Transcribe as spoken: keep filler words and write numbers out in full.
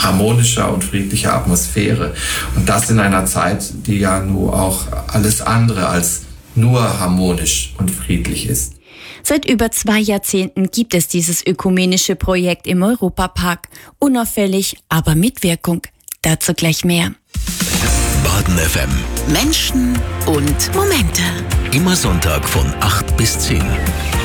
harmonischer und friedlicher Atmosphäre. Und das in einer Zeit, die ja nur auch alles andere als nur harmonisch und friedlich ist. Seit über zwei Jahrzehnten gibt es dieses ökumenische Projekt im Europapark. Unauffällig, aber mit Wirkung. Dazu gleich mehr. Baden F M. Menschen und Momente. Immer Sonntag von acht bis zehn.